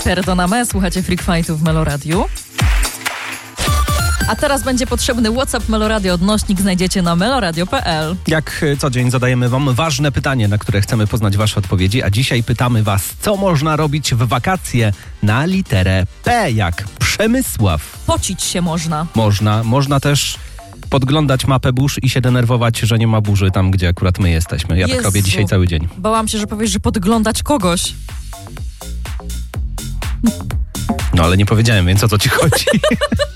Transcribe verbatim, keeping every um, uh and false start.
Perdoname, słuchacie Freak Fightu w Meloradiu. A teraz będzie potrzebny WhatsApp Meloradio odnośnik, znajdziecie na meloradio kropka p l. Jak co dzień zadajemy wam ważne pytanie, na które chcemy poznać wasze odpowiedzi, a dzisiaj pytamy was, co można robić w wakacje na literę P, jak Przemysław. Pocić się można. Można, można też podglądać mapę burz i się denerwować, że nie ma burzy tam, gdzie akurat my jesteśmy. Ja Jezu, tak robię dzisiaj cały dzień. Bałam się, że powiesz, że podglądać kogoś. No ale nie powiedziałem, więc o co ci chodzi?